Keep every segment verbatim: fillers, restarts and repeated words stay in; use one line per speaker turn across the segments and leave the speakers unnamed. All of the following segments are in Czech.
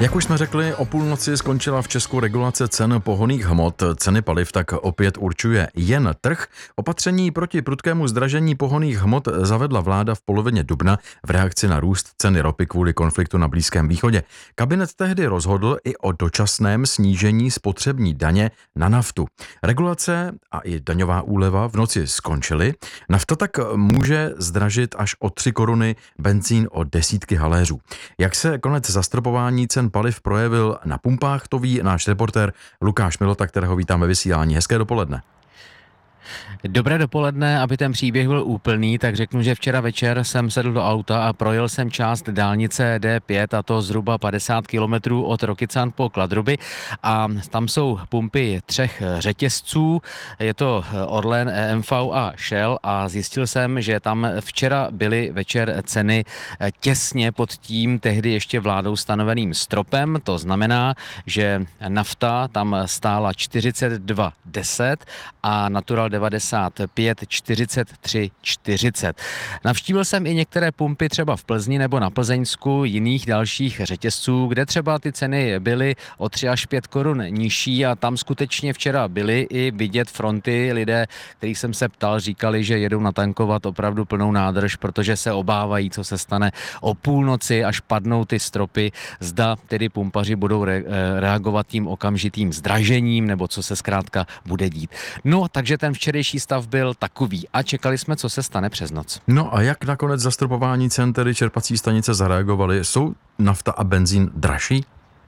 Jak už jsme řekli, o půlnoci skončila v Česku regulace cen pohonných hmot. Ceny paliv tak opět určuje jen trh. Opatření proti prudkému zdražení pohonných hmot zavedla vláda v polovině dubna v reakci na růst ceny ropy kvůli konfliktu na Blízkém východě. Kabinet tehdy rozhodl i o dočasném snížení spotřební daně na naftu. Regulace a i daňová úleva v noci skončily. Nafta tak může zdražit až o tři koruny, benzín o desítky haléřů. Jak se konec zastropování cen paliv projevil na pumpách, to ví náš reportér Lukáš Milota, kterého vítáme vysílání. Hezké dopoledne.
Dobré dopoledne, aby ten příběh byl úplný, tak řeknu, že včera večer jsem sedl do auta a projel jsem část dálnice D pět, a to zhruba padesát kilometrů od Rokycan po Kladruby, a tam jsou pumpy třech řetězců, je to Orlen, E M V a Shell, a zjistil jsem, že tam včera byly večer ceny těsně pod tím tehdy ještě vládou stanoveným stropem. To znamená, že nafta tam stála čtyřicet dva deset a Natural devadesát pět čtyřicet tři čtyřicet. Navštívil jsem i některé pumpy třeba v Plzni nebo na Plzeňsku, jiných dalších řetězců, kde třeba ty ceny byly o tři až pět korun nižší, a tam skutečně včera byly i vidět fronty. Lidé, kterých jsem se ptal, říkali, že jedou natankovat opravdu plnou nádrž, protože se obávají, co se stane o půlnoci, až padnou ty stropy. Zda tedy pumpaři budou re- reagovat tím okamžitým zdražením, nebo co se zkrátka bude dít. No, takže ten včerejší stav byl takový a čekali jsme, co se stane přes noc.
No a jak nakonec zastropování cen tedy čerpací stanice zareagovaly? Jsou nafta a benzín dražší?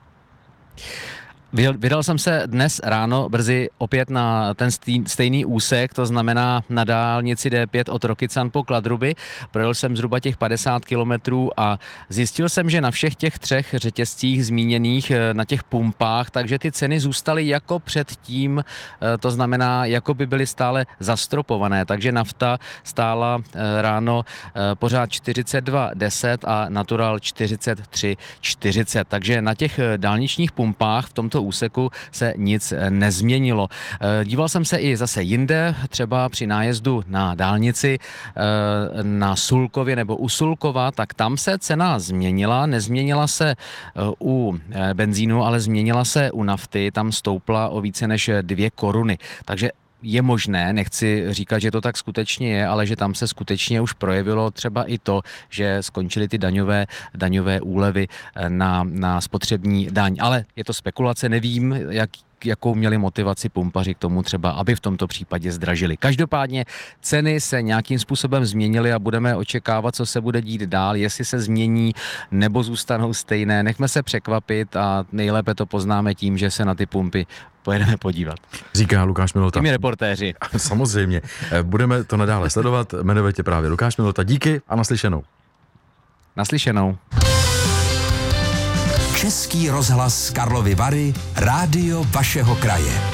Vydal jsem se dnes ráno brzy opět na ten stejný úsek, to znamená na dálnici D pět od Rokycan po Kladruby. Projel jsem zhruba těch padesát kilometrů a zjistil jsem, že na všech těch třech řetězcích zmíněných na těch pumpách, takže ty ceny zůstaly jako předtím, to znamená, jako by byly stále zastropované. Takže nafta stála ráno pořád čtyřicet dva deset a Natural čtyřicet tři čtyřicet. Takže na těch dálničních pumpách v tomto úseku se nic nezměnilo. Díval jsem se i zase jinde, třeba při nájezdu na dálnici na Sulkově nebo u Sulkova, tak tam se cena změnila, nezměnila se u benzínu, ale změnila se u nafty, tam stoupla o více než dvě koruny. Takže je možné, nechci říkat, že to tak skutečně je, ale že tam se skutečně už projevilo třeba i to, že skončily ty daňové, daňové úlevy na, na spotřební daň. Ale je to spekulace, nevím, jak jakou měli motivaci pumpaři k tomu třeba, aby v tomto případě zdražili. Každopádně ceny se nějakým způsobem změnily a budeme očekávat, co se bude dít dál, jestli se změní nebo zůstanou stejné. Nechme se překvapit a nejlépe to poznáme tím, že se na ty pumpy pojedeme podívat.
Říká Lukáš Milota.
Těmi reportéři.
Samozřejmě. Budeme to nadále sledovat. Jmenuje tě právě Lukáš Milota. Díky a naslyšenou.
Naslyšenou.
Český rozhlas Karlovy Vary, rádio vašeho kraje.